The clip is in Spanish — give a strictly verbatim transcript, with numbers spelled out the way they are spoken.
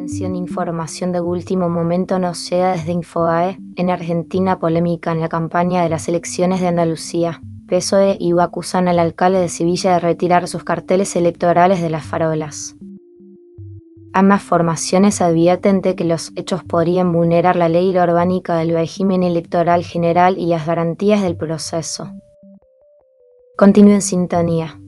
Atención, información de último momento nos llega desde Infobae. En Argentina, polémica en la campaña de las elecciones de Andalucía. P S O E y U acusan al alcalde de Sevilla de retirar sus carteles electorales de las farolas. Ambas formaciones advierten de que los hechos podrían vulnerar la ley orgánica del régimen electoral general y las garantías del proceso. Continúe en sintonía.